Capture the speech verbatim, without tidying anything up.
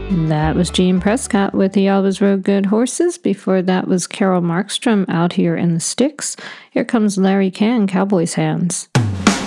That was Gene Prescott with He Always Rode Good Horses. Before that was Carol Markstrom, Out Here in the Sticks. Here comes Larry Cann, Cowboys Hands.